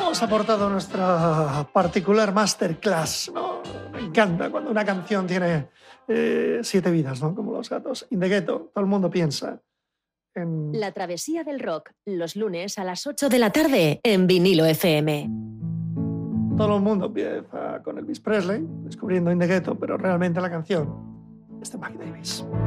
hemos aportado nuestra particular masterclass, ¿no? Me encanta cuando una canción tiene 7 vidas, ¿no? Como los gatos. In the Ghetto, todo el mundo piensa en... La travesía del rock, los lunes a las 8 de la tarde en Vinilo FM. Todo el mundo empieza con Elvis Presley, descubriendo In the Ghetto, pero realmente la canción es de Mike Davis.